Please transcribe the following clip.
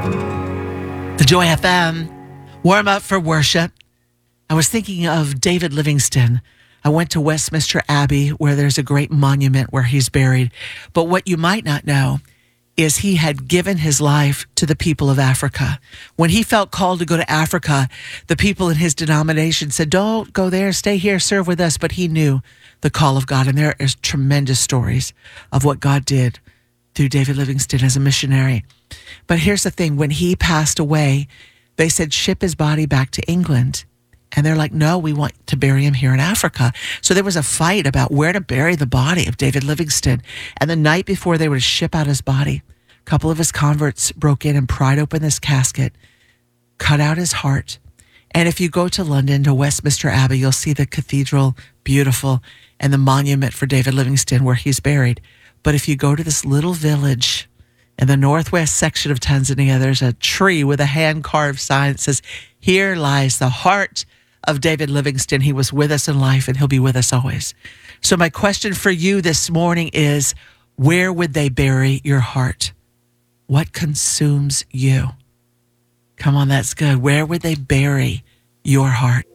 The Joy FM, warm up for worship. I was thinking of David Livingstone. I went to Westminster Abbey where there's a great monument where he's buried. But what you might not know is he had given his life to the people of Africa. When he felt called to go to Africa, the people in his denomination said, don't go there, stay here, serve with us. But he knew the call of God. And there is tremendous stories of what God did through David Livingstone as a missionary. But here's the thing, when he passed away, they said, ship his body back to England. And they're like, no, we want to bury him here in Africa. So there was a fight about where to bury the body of David Livingstone. And the night before they were to ship out his body, a couple of his converts broke in and pried open this casket, cut out his heart. And if you go to London, to Westminster Abbey, you'll see the cathedral, beautiful, and the monument for David Livingstone where he's buried. But if you go to this little village in the northwest section of Tanzania, there's a tree with a hand-carved sign that says, here lies the heart of David Livingstone. He was with us in life and he'll be with us always. So my question for you this morning is, where would they bury your heart? What consumes you? Come on, that's good. Where would they bury your heart?